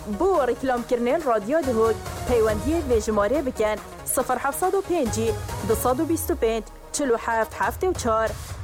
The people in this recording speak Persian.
بو رکلام کرنین رادیو دهود پیوندی ویژماره بکن 0705 225 47 74